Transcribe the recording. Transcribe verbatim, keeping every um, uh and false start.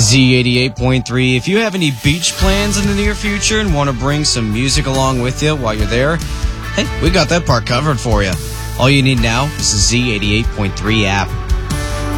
Z eighty-eight point three. If you have any beach plans in the near future and want to bring some music along with you while you're there, hey, we got that part covered for you. All you need now is the Z eighty-eight point three app.